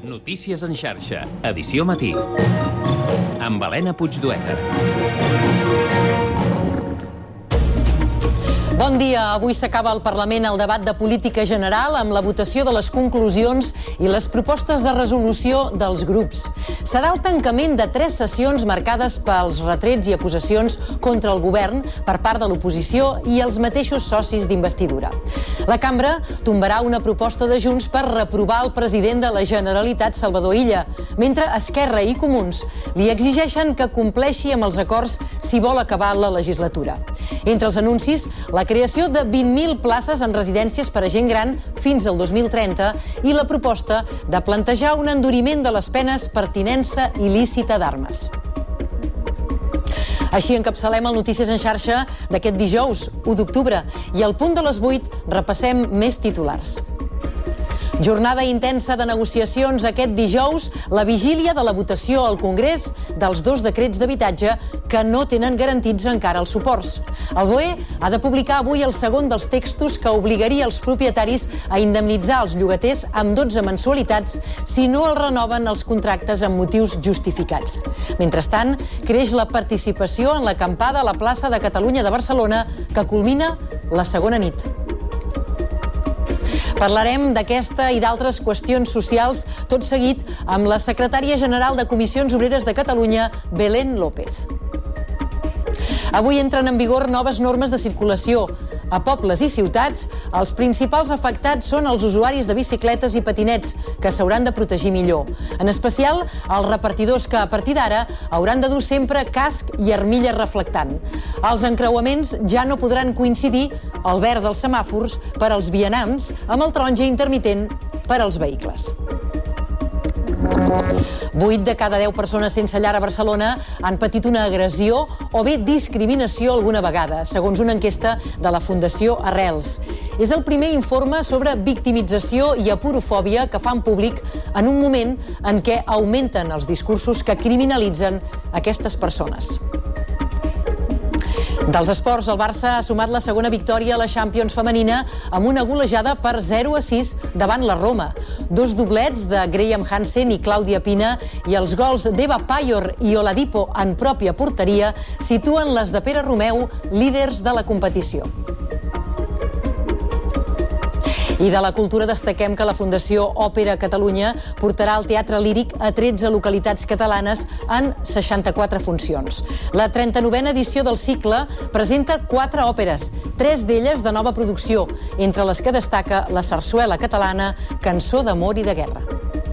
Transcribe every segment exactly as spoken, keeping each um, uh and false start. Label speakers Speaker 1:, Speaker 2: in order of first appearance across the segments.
Speaker 1: Notícies en xarxa, edició matí. Amb Helena Puigdueta.
Speaker 2: Bon dia. Avui s'acaba al Parlament el debat de política general amb la votació de les conclusions i les propostes de resolució dels grups. Serà el tancament de tres sessions marcades pels retrets i acusacions contra el govern per part de l'oposició i els mateixos socis d'investidura. La cambra tombarà una proposta de Junts per reprovar el president de la Generalitat, Salvador Illa, mentre Esquerra i Comuns li exigeixen que compleixi amb els acords si vol acabar la legislatura. Entre els anuncis, la creació de vint mil places en residències per a gent gran fins al dos mil trenta i la proposta de plantejar un enduriment de les penes per tinença il·lícita d'armes. Així encapçalem el Notícies en xarxa d'aquest dijous, u d'octubre, i al punt de les vuit repassem més titulars. Jornada intensa de negociacions aquest dijous, la vigília de la votació al Congrés dels dos decrets d'habitatge que no tenen garantits encara els suports. El B O E ha de publicar avui el segon dels textos que obligaria els propietaris a indemnitzar els llogaters amb dotze mensualitats si no els renoven els contractes amb motius justificats. Mentrestant, creix la participació en l'acampada a la plaça de Catalunya de Barcelona, que culmina la segona nit. Parlarem d'aquesta i d'altres qüestions socials tot seguit amb la secretària general de Comissions Obreres de Catalunya, Belén López. Avui entren en vigor noves normes de circulació. A pobles i ciutats, els principals afectats són els usuaris de bicicletes i patinets, que s'hauran de protegir millor. En especial, els repartidors que, a partir d'ara, hauran de dur sempre casc i armilla reflectant. Els encreuaments ja no podran coincidir el verd dels semàfors per als vianants amb el taronja intermitent per als vehicles. Vuit de cada deu persones sense llar a Barcelona han patit una agressió o bé discriminació alguna vegada, segons una enquesta de la Fundació Arrels. És el primer informe sobre victimització i apurofòbia que fan públic en un moment en què augmenten els discursos que criminalitzen aquestes persones. Dels esports, el Barça ha sumat la segona victòria a la Champions femenina amb una golejada per zero a sis davant la Roma. Dos doblets de Graham Hansen i Clàudia Pina i els gols d'Eva Payor i Oladipo en pròpia porteria situen les de Pere Romeu líders de la competició. I de la cultura destaquem que la Fundació Òpera Catalunya portarà el teatre líric a tretze localitats catalanes en seixanta-quatre funcions. La trenta-novena edició del cicle presenta quatre òperes, tres d'elles de nova producció, entre les que destaca la sarsuela catalana Cançó d'amor i de guerra.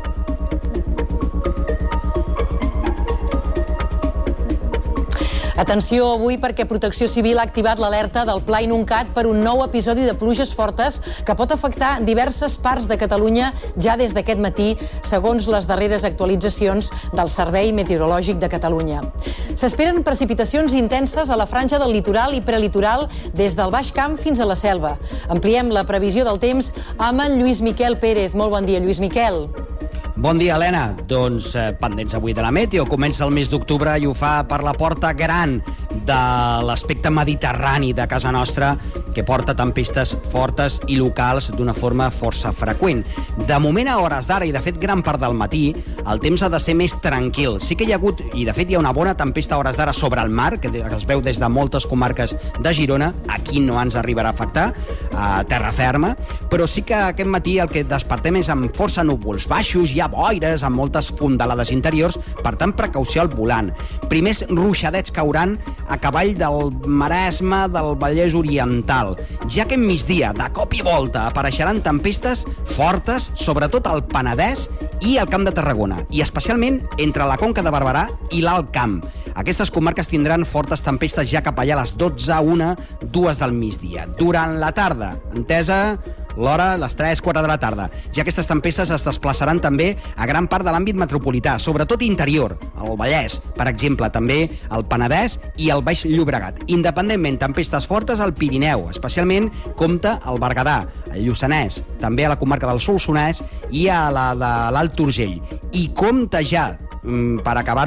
Speaker 2: Atenció avui perquè Protecció Civil ha activat l'alerta del Pla Inuncat per un nou episodi de pluges fortes que pot afectar diverses parts de Catalunya ja des d'aquest matí, segons les darreres actualitzacions del Servei Meteorològic de Catalunya. S'esperen precipitacions intenses a la franja del litoral i prelitoral des del Baix Camp fins a la Selva. Ampliem la previsió del temps amb en Lluís Miquel Pérez. Molt bon dia, Lluís Miquel.
Speaker 3: Bon dia, Helena. Doncs eh, pendents avui de la meteo. Comença el mes d'octubre i ho fa per la porta gran de l'aspecte mediterrani de casa nostra, que porta tempestes fortes i locals d'una forma força freqüent. De moment, a hores d'ara, i de fet gran part del matí, el temps ha de ser més tranquil. Sí que hi ha hagut, i de fet hi ha una bona tempesta a hores d'ara sobre el mar, que es veu des de moltes comarques de Girona. Aquí no ens arribarà a afectar, a terra ferma, però sí que aquest matí el que despertem és amb força núvols baixos, hi ha boires, amb moltes fondalades interiors, per tant, precaució al volant. Primers ruixadets cauran a cavall del Maresme, del Vallès Oriental. Ja que en migdia, de cop i volta, apareixeran tempestes fortes, sobretot al Penedès i al Camp de Tarragona, i especialment entre la Conca de Barberà i l'Alt Camp. Aquestes comarques tindran fortes tempestes ja cap allà a les dotze, una, dues del migdia. Durant la tarda, entesa l'hora, les tres, quatre de la tarda. Ja aquestes tempestes es desplaçaran també a gran part de l'àmbit metropolità, sobretot interior, el Vallès, per exemple, també el Penedès i el Baix Llobregat. Independentment, tempestes fortes al Pirineu, especialment compta al Berguedà, al Lluçanès, també a la comarca del Solsonès i a la de l'Alt Urgell. I compta ja, per acabar